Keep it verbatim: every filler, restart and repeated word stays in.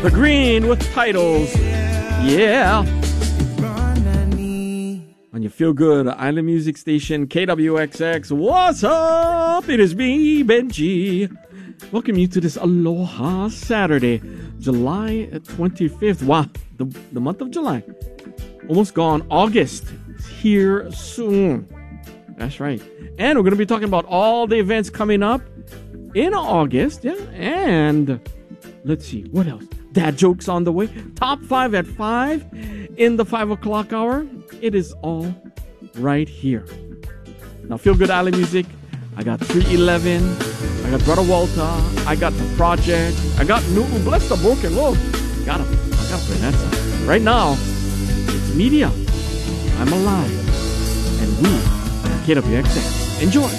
The Green with Titles. Yeah. On your feel good island music station, K W X X. What's up? It is me, Benji. Welcome you to this Aloha Saturday, July twenty-fifth. Wow, the, the month of July. Almost gone. August is here soon. That's right. And we're going to be talking about all the events coming up in August. Yeah. And let's see, what else? Dad jokes on the way. Top five at five in the five o'clock hour. It is all right here. Now, Feel Good Island Music. I got three eleven. I got Brother Walter. I got The Project. I got Newton Bless the Broken. Whoa. Gotta, I gotta play that song. Right now, it's Media. I'm Alive. And we are K W X X. Enjoy.